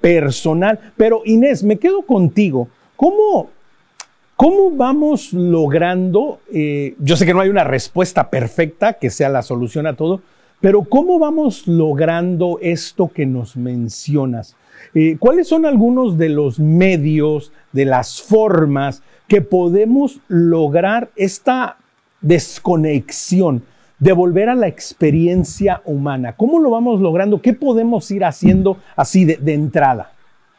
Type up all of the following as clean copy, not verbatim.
personal. Pero Inés, me quedo contigo. ¿Cómo vamos logrando, yo sé que no hay una respuesta perfecta que sea la solución a todo, pero cómo vamos logrando esto que nos mencionas? ¿Cuáles son algunos de los medios, de las formas que podemos lograr esta desconexión, de volver a la experiencia humana? ¿Cómo lo vamos logrando? ¿Qué podemos ir haciendo así de entrada?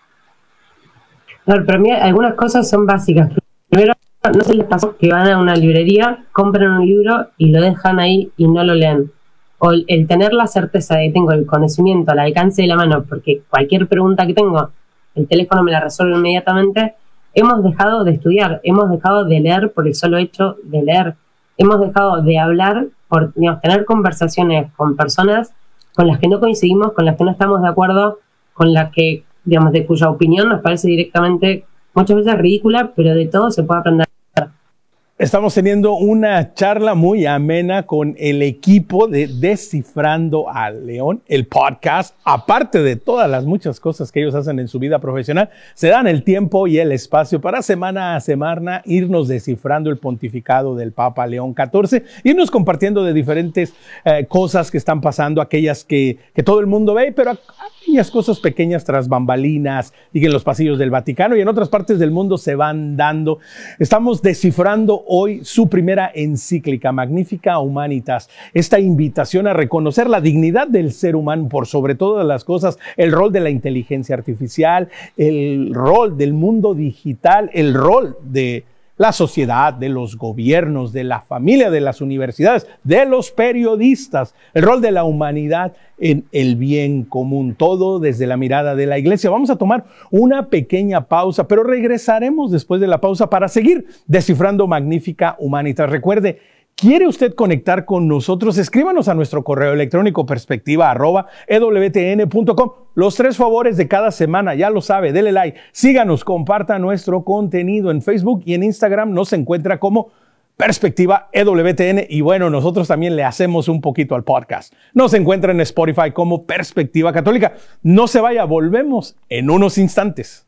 Claro, para mí algunas cosas son básicas. Primero, no se les pasó que van a una librería, compran un libro y lo dejan ahí y no lo leen. O el tener la certeza de que tengo el conocimiento al alcance de la mano, porque cualquier pregunta que tengo, el teléfono me la resuelve inmediatamente. Hemos dejado de estudiar, hemos dejado de leer por el solo hecho de leer. Hemos dejado de hablar por tener conversaciones con personas con las que no coincidimos, con las que no estamos de acuerdo, con las que, de cuya opinión nos parece directamente muchas veces ridícula, pero de todo se puede aprender. Estamos teniendo una charla muy amena con el equipo de Descifrando al León, el podcast. Aparte de todas las muchas cosas que ellos hacen en su vida profesional, se dan el tiempo y el espacio para semana a semana irnos descifrando el pontificado del Papa León XIV, irnos compartiendo de diferentes cosas que están pasando, aquellas que todo el mundo ve, pero aquellas cosas pequeñas tras bambalinas y que en los pasillos del Vaticano y en otras partes del mundo se van dando. Estamos descifrando hoy su primera encíclica, Magnificat Humanitas, esta invitación a reconocer la dignidad del ser humano por sobre todas las cosas, el rol de la inteligencia artificial, el rol del mundo digital, el rol de la sociedad, de los gobiernos, de la familia, de las universidades, de los periodistas, el rol de la humanidad en el bien común, todo desde la mirada de la Iglesia. Vamos a tomar una pequeña pausa, pero regresaremos después de la pausa para seguir descifrando Magnificat Humanitas. Recuerde, ¿quiere usted conectar con nosotros? Escríbanos a nuestro correo electrónico perspectiva@ewtn.com. Los 3 favores de cada semana, ya lo sabe, dele like, síganos, comparta nuestro contenido en Facebook y en Instagram. Nos encuentra como Perspectiva EWTN y bueno, nosotros también le hacemos un poquito al podcast. Nos encuentra en Spotify como Perspectiva Católica. No se vaya, volvemos en unos instantes.